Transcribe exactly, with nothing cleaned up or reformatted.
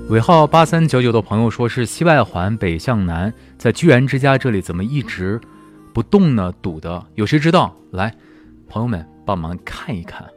尾号八三九九的朋友说是西外环北向南，在居然之家这里怎么一直不动呢？堵的，有谁知道？来，朋友们帮忙看一看。